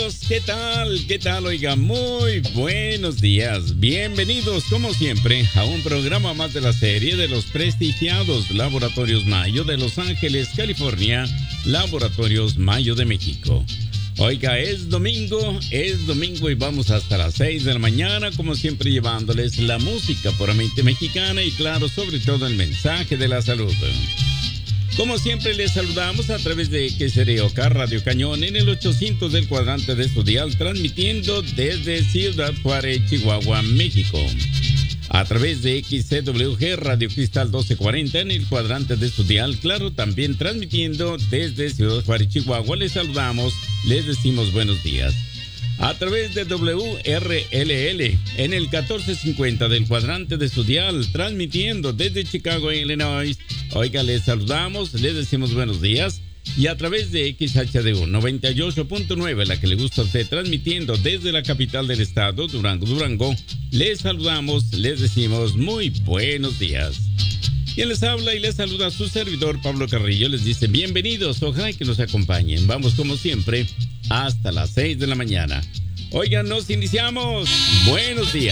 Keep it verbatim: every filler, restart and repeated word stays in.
amigos, ¿qué tal? ¿Qué tal? Oiga, muy buenos días. Bienvenidos, como siempre, a un programa más de la serie de los prestigiados Laboratorios Mayo de Los Ángeles, California, Laboratorios Mayo de México. Oiga, es domingo, es domingo y vamos hasta las seis de la mañana, como siempre llevándoles la música puramente mexicana y claro, sobre todo el mensaje de la salud. Como siempre les saludamos a través de X R O K Radio Cañón en el ochocientos del cuadrante de su dial, transmitiendo desde Ciudad Juárez, Chihuahua, México. A través de X C W G Radio Cristal doce cuarenta en el cuadrante de su dial, claro, también transmitiendo desde Ciudad Juárez, Chihuahua. Les saludamos, les decimos buenos días. A través de W R L L en el catorce cincuenta del cuadrante de su dial, transmitiendo desde Chicago, Illinois. Oiga, les saludamos, les decimos buenos días. Y a través de X H D U noventa y ocho punto nueve, la que le gusta a usted, transmitiendo desde la capital del estado, Durango, Durango, les saludamos, les decimos muy buenos días. Quien les habla y les saluda a su servidor Pablo Carrillo, les dice bienvenidos, ojalá que nos acompañen. Vamos como siempre hasta las seis de la mañana. Oigan, nos iniciamos. Buenos días.